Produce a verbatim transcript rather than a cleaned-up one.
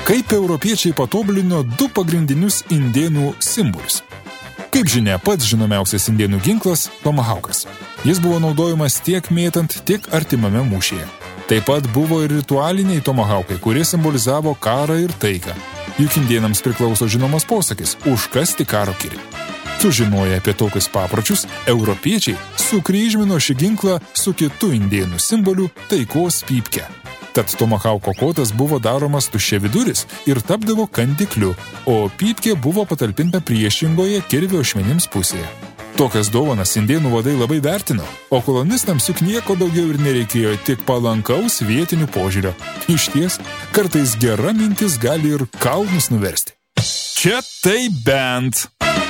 Kaip europiečiai patobulino du pagrindinius indėnų simbolius. Kaip žinia, pats žinomiausias indėnų ginklas – tomahawkas. Jis buvo naudojamas tiek mėtant, tiek artimame mūšyje. Taip pat buvo ir ritualiniai tomahawkai, kurie simbolizavo karą ir taiką. Juk indėnams priklauso žinomas posakis – užkasti karo kirį. Sužinoję apie tokius papročius, europiečiai sukryžmino šį ginklą su kitu indėnų simboliu – taikos pypke. Tad tomahawko kotas buvo daromas tuščiaviduris ir tapdavo kandikliu, o pypkė buvo patalpinta priešingoje kirvio ašmenims pusėje. Tokias dovanas indėnų vadai labai vertino, o kolonistams juk nieko daugiau ir nereikėjo, tik palankaus vietinių požiūrio. Išties, kartais gera mintis gali ir kalnus nuversti. Čia tai bent.